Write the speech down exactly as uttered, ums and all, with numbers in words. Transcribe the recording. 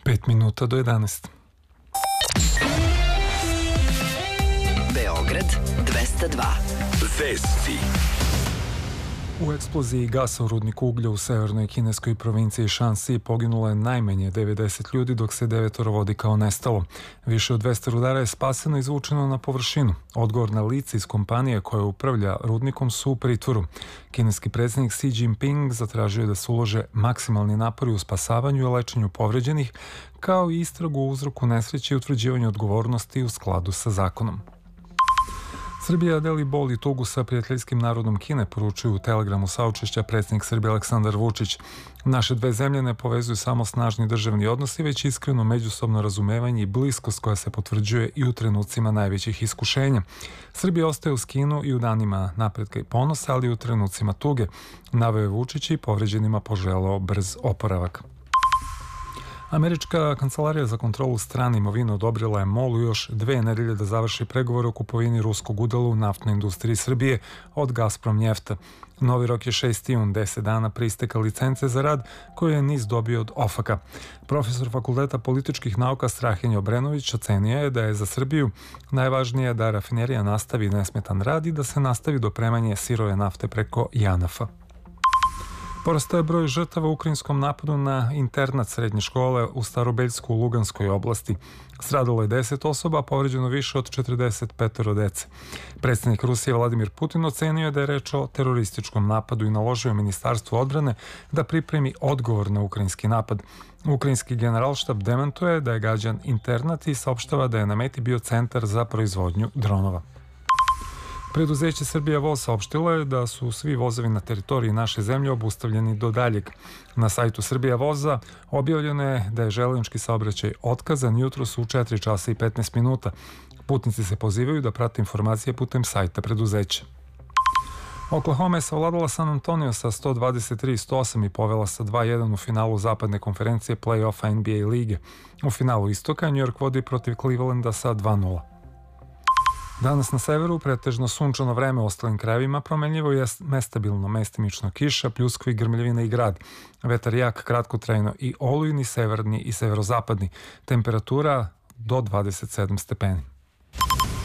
Pet minuta do jedanaest. Beograd dvesta dva. Vesti. U eksploziji gasa u rudniku uglja u severnoj kineskoj provinciji Shanxi poginulo je najmanje devedeset ljudi, dok se devetoro vodi kao nestalo. Više od dvesta rudara je spaseno i izvučeno na površinu. Odgovorna lica iz kompanije koja upravlja rudnikom su u pritvoru. Kineski predsjednik Xi Jinping zatražio je da se ulože maksimalni napori u spasavanju i lečenju povređenih, kao i istragu o uzroku nesreće i utvrđivanju odgovornosti u skladu sa zakonom. Srbija deli bol i tugu sa prijateljskim narodom Kine, poručuju u telegramu saučešća predsjednik Srbije Aleksandar Vučić. Naše dve zemlje ne povezuju samo snažni državni odnosi, već iskreno međusobno razumevanje i bliskost koja se potvrđuje i u trenucima najvećih iskušenja. Srbija ostaje uz Kinu i u danima napretka i ponosa, ali i u trenucima tuge, naveo je Vučić i povređenima poželeo brz oporavak. Američka kancelarija za kontrolu strane imovine odobrila je MOL-u još dve nedelje da završi pregovore o kupovini ruskog udela u naftnoj industriji Srbije od Gazprom Njefta. Novi rok je šest jun, deset dana pre isteka licence za rad koju je NIS dobio od OFAK-a. Profesor Fakulteta političkih nauka Strahinja Obrenović ocenio je da je za Srbiju najvažnije da rafinerija nastavi nesmetan rad i da se nastavi dopremanje sirove nafte preko JANAF-a. Porastao je broj žrtava u ukrajinskom napadu na internat srednje škole u Starobeljsku u Luganskoj oblasti. Stradalo je deset osoba, a povređeno više od četrdeset pet dece. Predsjednik Rusije Vladimir Putin ocenio je da je reč o terorističkom napadu i naložio Ministarstvu odbrane da pripremi odgovor na ukrajinski napad. Ukrajinski generalštab demantuje da je gađan internat i saopštava da je na meti bio centar za proizvodnju dronova. Preduzeće Srbija Voz saopštilo je da su svi vozovi na teritoriji naše zemlje obustavljeni do daljeg. Na sajtu Srbija Voza objavljeno je da je železnički saobraćaj otkazan jutros u četiri časa i petnaest minuta. Putnici se pozivaju da prate informacije putem sajta preduzeća. Oklahoma je savladala San Antonio sa sto dvadeset tri sto osam i povela sa dva jedan u finalu zapadne konferencije play-offa N B A lige. U finalu istoka New York vodi protiv Clevelanda sa dva nula. Danas na severu pretežno sunčano vreme, u ostalim krajevima promenljivo je nestabilno, mestimično kiša, pljuskovi, grmljavina i grad. Vetar jak, kratkotrajno i olujni, severni i severozapadni. Temperatura do dvadeset sedam stepeni.